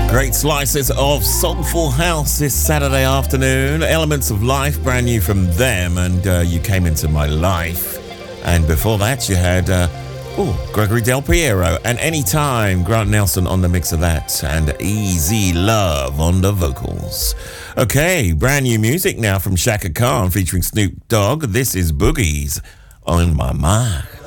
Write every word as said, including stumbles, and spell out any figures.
Great slices of soulful house this Saturday afternoon. Elements of Life, brand new from them, and uh, You Came Into My Life. And before that, you had uh, oh, Gregory Del Piero and Anytime, Grant Nelson on the mix of that, and Easy Love on the vocals. Okay, brand new music now from Shaka Khan featuring Snoop Dogg. This is Boogies on My Mind.